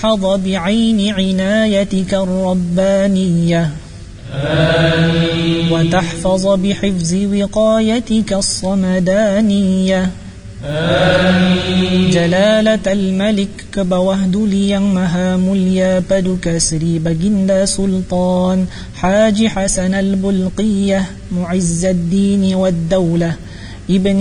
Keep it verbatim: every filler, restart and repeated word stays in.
تحظ بعين عنايتك الربانية. آمين. وتحفظ بحفظ وقايتك الصمدانية. آمين. جلالة الملك كبوهد ليان مهامليا بدك سري بجند سلطان حاج حسن البلقية معز الدين والدولة ابن